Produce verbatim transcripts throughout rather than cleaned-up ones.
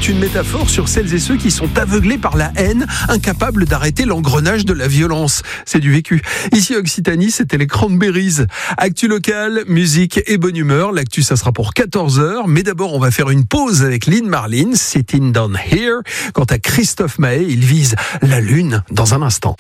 est une métaphore sur celles et ceux qui sont aveuglés par la haine, incapables d'arrêter l'engrenage de la violence. C'est du vécu. Ici, Occitanie, c'était les Cranberries. Actu locale, musique et bonne humeur. L'actu, ça sera pour quatorze heures. Mais d'abord, on va faire une pause avec Lynn Marlin, Sitting Down Here. Quant à Christophe Mahé, il vise la lune dans un instant.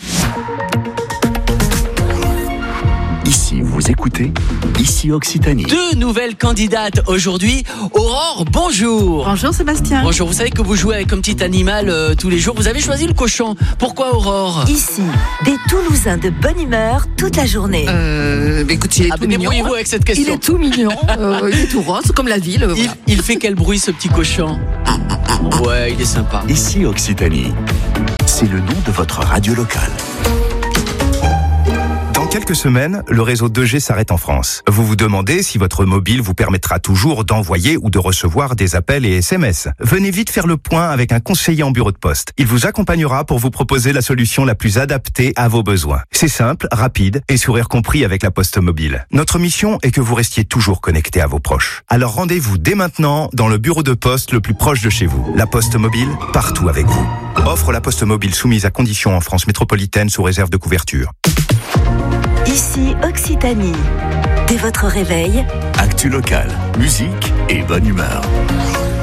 Ici, vous écoutez Ici Occitanie. Deux nouvelles candidates aujourd'hui. Aurore, bonjour. Bonjour Sébastien. Bonjour, vous savez que vous jouez avec un petit animal euh, tous les jours. Vous avez choisi le cochon. Pourquoi Aurore? Ici, des Toulousains de bonne humeur toute la journée. Euh, bah écoute, il est Ah, tout mais mignon. débrouillez-vous avec cette question. Il est tout mignon. euh, il est tout rose, comme la ville. Il, Voilà. il fait quel bruit ce petit cochon? Ouais, il est sympa. Ici Occitanie. C'est le nom de votre radio locale. Dans quelques semaines, le réseau deux G s'arrête en France. Vous vous demandez si votre mobile vous permettra toujours d'envoyer ou de recevoir des appels et S M S. Venez vite faire le point avec un conseiller en bureau de poste. Il vous accompagnera pour vous proposer la solution la plus adaptée à vos besoins. C'est simple, rapide et sourire compris avec la Poste Mobile. Notre mission est que vous restiez toujours connecté à vos proches. Alors rendez-vous dès maintenant dans le bureau de poste le plus proche de chez vous. La Poste Mobile, partout avec vous. Offre la Poste Mobile soumise à conditions en France métropolitaine sous réserve de couverture. Ici Occitanie. Dès votre réveil, Actu locale, musique et bonne humeur.